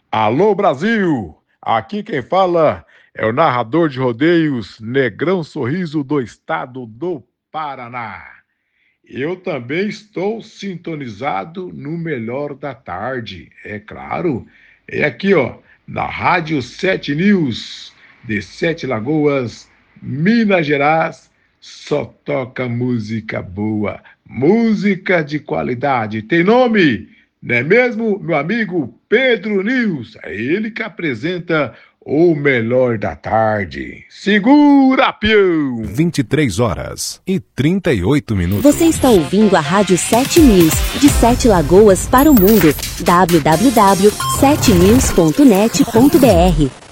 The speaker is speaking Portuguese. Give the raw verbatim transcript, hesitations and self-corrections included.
Alô Brasil, aqui quem fala é o narrador de rodeios Negrão Sorriso do estado do Paraná. Eu também estou sintonizado no melhor da tarde, é claro. É aqui, ó, na Rádio Sete News, de Sete Lagoas, Minas Gerais, só toca música boa, música de qualidade. Tem nome, não é mesmo, meu amigo Pedro News? É ele que apresenta o melhor da tarde. Segura, peão! vinte e três horas e trinta e oito minutos. Você está ouvindo a Rádio Sete News, de Sete Lagoas para o mundo. w w w ponto sete news ponto net ponto b r